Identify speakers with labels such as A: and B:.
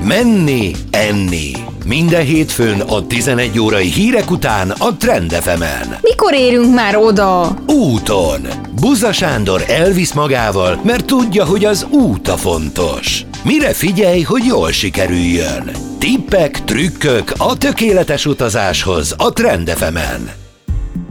A: Menni, enni. Minden hétfőn a 11 órai hírek után a Trend FM-en.
B: Mikor érünk már oda?
A: Úton. Buza Sándor elvisz magával, mert tudja, hogy az út a fontos. Mire figyelj, hogy jól sikerüljön? Tippek, trükkök a tökéletes utazáshoz a Trend FM-en.